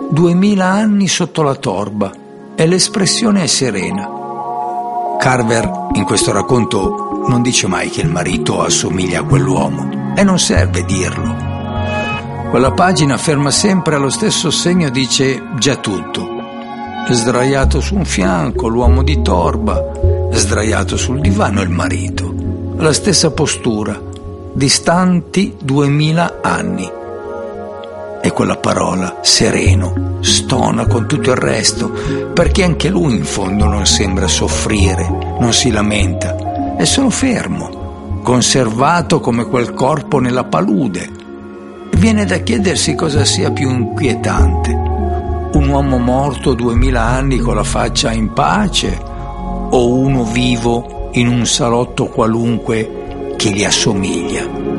2000 anni sotto la torba e l'espressione è serena. Carver in questo racconto non dice mai che il marito assomiglia a quell'uomo, e non serve dirlo. Quella pagina ferma sempre allo stesso segno, dice già tutto. Sdraiato su un fianco l'uomo di torba, sdraiato sul divano il marito. La stessa postura, distanti 2000 anni. E quella parola, sereno, stona con tutto il resto, perché anche lui in fondo non sembra soffrire, non si lamenta, è solo fermo, conservato come quel corpo nella palude. Viene da chiedersi cosa sia più inquietante: un uomo morto 2000 anni con la faccia in pace, o uno vivo in un salotto qualunque che gli assomiglia.